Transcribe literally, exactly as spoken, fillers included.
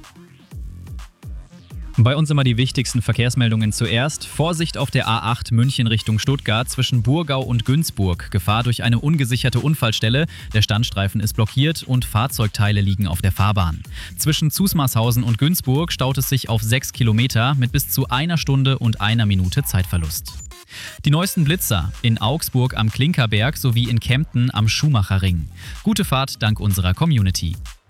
Bei uns immer die wichtigsten Verkehrsmeldungen zuerst. Vorsicht auf der A acht München Richtung Stuttgart zwischen Burgau und Günzburg. Gefahr durch eine ungesicherte Unfallstelle. Der Standstreifen ist blockiert und Fahrzeugteile liegen auf der Fahrbahn. Zwischen Zusmarshausen und Günzburg staut es sich auf sechs Kilometer mit bis zu einer Stunde und einer Minute Zeitverlust. Die neuesten Blitzer in Augsburg am Klinkerberg sowie in Kempten am Schumacherring. Gute Fahrt dank unserer Community.